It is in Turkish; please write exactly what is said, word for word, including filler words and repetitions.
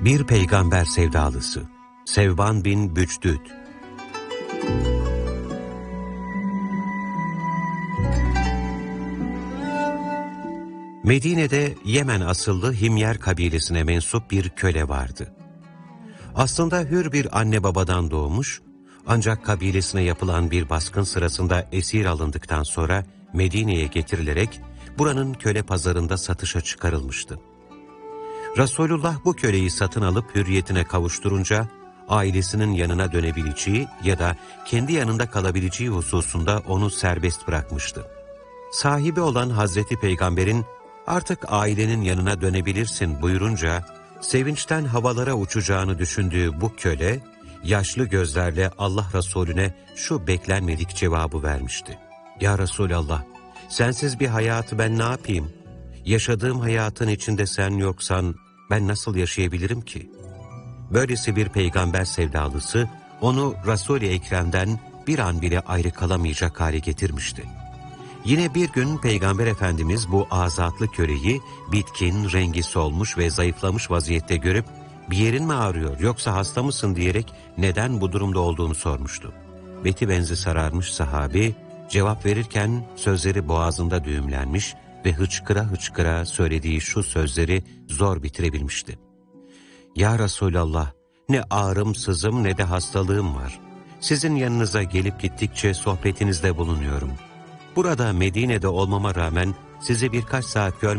Bir peygamber sevdalısı Sevban bin Bücdüd. Medine'de Yemen asıllı Himyer kabilesine mensup bir köle vardı. Aslında hür bir anne babadan doğmuş, ancak kabilesine yapılan bir baskın sırasında esir alındıktan sonra Medine'ye getirilerek buranın köle pazarında satışa çıkarılmıştı. Resulullah bu köleyi satın alıp hürriyetine kavuşturunca, ailesinin yanına dönebileceği ya da kendi yanında kalabileceği hususunda onu serbest bırakmıştı. Sahibi olan Hazreti Peygamber'in artık ailenin yanına dönebilirsin buyurunca, sevinçten havalara uçacağını düşündüğü bu köle, yaşlı gözlerle Allah Resulüne şu beklenmedik cevabı vermişti. Ya Resulallah, sensiz bir hayatı ben ne yapayım? Yaşadığım hayatın içinde sen yoksan ben nasıl yaşayabilirim ki? Böylesi bir peygamber sevdalısı onu Resul-i Ekrem'den bir an bile ayrı kalamayacak hale getirmişti. Yine bir gün Peygamber Efendimiz bu azatlı köleyi bitkin, rengi solmuş ve zayıflamış vaziyette görüp bir yerin mi ağrıyor yoksa hasta mısın diyerek neden bu durumda olduğunu sormuştu. Beti benzi sararmış sahabi cevap verirken sözleri boğazında düğümlenmiş ve hıçkıra hıçkıra söylediği şu sözleri zor bitirebilmişti. Ya Resulallah, ne ağrım sızım ne de hastalığım var. Sizin yanınıza gelip gittikçe sohbetinizde bulunuyorum. Burada Medine'de olmama rağmen sizi birkaç saat görmek